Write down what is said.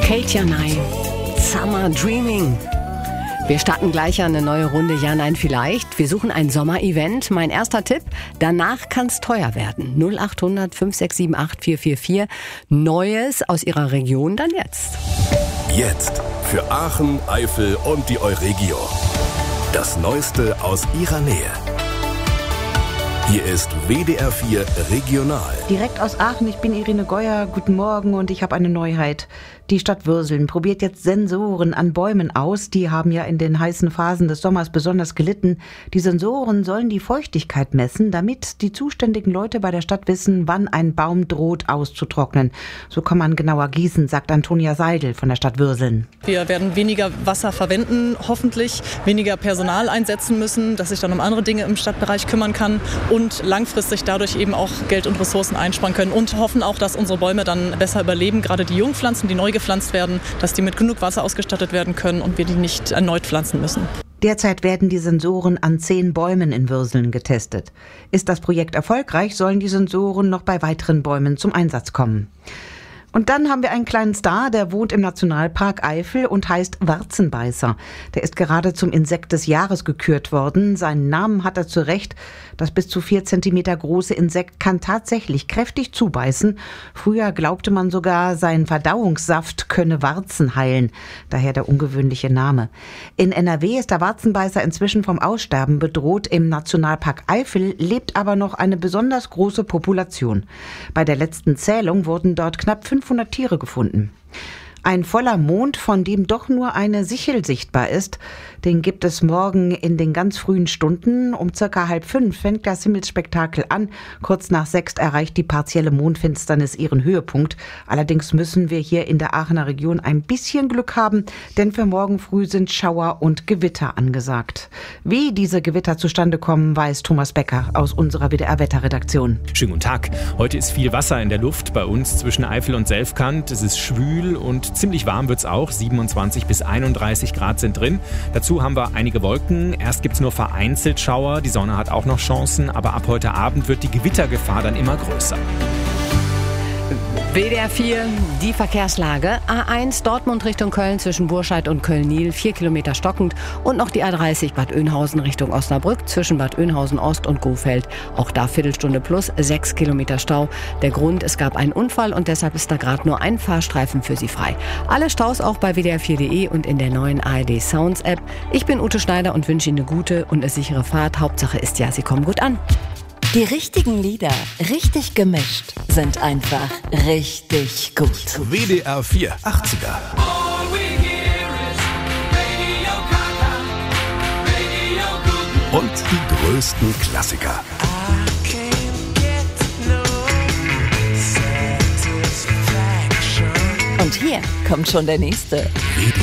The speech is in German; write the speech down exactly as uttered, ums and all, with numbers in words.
Kate Janay, Summer Dreaming. Wir starten gleich eine neue Runde Ja, Nein, Vielleicht. Wir suchen ein Sommerevent. Mein erster Tipp, danach kann es teuer werden. null acht hundert fünf sechs sieben acht vier vier vier. Neues aus Ihrer Region dann jetzt. Jetzt für Aachen, Eifel und die Euregio. Das Neueste aus Ihrer Nähe. Hier ist W D R vier Regional. Direkt aus Aachen, ich bin Irene Geuer, guten Morgen und ich habe eine Neuheit. Die Stadt Würseln probiert jetzt Sensoren an Bäumen aus. Die haben ja in den heißen Phasen des Sommers besonders gelitten. Die Sensoren sollen die Feuchtigkeit messen, damit die zuständigen Leute bei der Stadt wissen, wann ein Baum droht auszutrocknen. So kann man genauer gießen, sagt Antonia Seidel von der Stadt Würseln. Wir werden weniger Wasser verwenden, hoffentlich, weniger Personal einsetzen müssen, das sich dann um andere Dinge im Stadtbereich kümmern kann und langfristig dadurch eben auch Geld und Ressourcen einsparen können und hoffen auch, dass unsere Bäume dann besser überleben, gerade die Jungpflanzen, die neu gepflanzt werden, dass die mit genug Wasser ausgestattet werden können und wir die nicht erneut pflanzen müssen. Derzeit werden die Sensoren an zehn Bäumen in Würseln getestet. Ist das Projekt erfolgreich, sollen die Sensoren noch bei weiteren Bäumen zum Einsatz kommen. Und dann haben wir einen kleinen Star, der wohnt im Nationalpark Eifel und heißt Warzenbeißer. Der ist gerade zum Insekt des Jahres gekürt worden. Seinen Namen hat er zu Recht. Das bis zu vier Zentimeter große Insekt kann tatsächlich kräftig zubeißen. Früher glaubte man sogar, sein Verdauungssaft könne Warzen heilen. Daher der ungewöhnliche Name. In N R W ist der Warzenbeißer inzwischen vom Aussterben bedroht. Im Nationalpark Eifel lebt aber noch eine besonders große Population. Bei der letzten Zählung wurden dort knapp fünfhundert Tiere gefunden. Ein voller Mond, von dem doch nur eine Sichel sichtbar ist, den gibt es morgen in den ganz frühen Stunden. Um circa halb fünf fängt das Himmelsspektakel an. Kurz nach sechs erreicht die partielle Mondfinsternis ihren Höhepunkt. Allerdings müssen wir hier in der Aachener Region ein bisschen Glück haben, denn für morgen früh sind Schauer und Gewitter angesagt. Wie diese Gewitter zustande kommen, weiß Thomas Becker aus unserer W D R-Wetterredaktion. Schönen guten Tag. Heute ist viel Wasser in der Luft bei uns zwischen Eifel und Selfkant. Es ist schwül und ziemlich warm wird's auch. siebenundzwanzig bis einunddreißig Grad sind drin. Dazu haben wir einige Wolken. Erst gibt's nur vereinzelt Schauer. Die Sonne hat auch noch Chancen. Aber ab heute Abend wird die Gewittergefahr dann immer größer. W D R vier, die Verkehrslage. A eins Dortmund Richtung Köln zwischen Burscheid und Köln-Niel, vier Kilometer stockend. Und noch die A dreißig Bad Oeynhausen Richtung Osnabrück zwischen Bad Oeynhausen Ost und Gohfeld. Auch da Viertelstunde plus, sechs Kilometer Stau. Der Grund, es gab einen Unfall und deshalb ist da gerade nur ein Fahrstreifen für Sie frei. Alle Staus auch bei W D R vier Punkt de und in der neuen A R D Sounds App. Ich bin Ute Schneider und wünsche Ihnen eine gute und eine sichere Fahrt. Hauptsache ist ja, Sie kommen gut an. Die richtigen Lieder, richtig gemischt, sind einfach richtig gut. W D R vier achtziger. Und die größten Klassiker. Und hier kommt schon der nächste.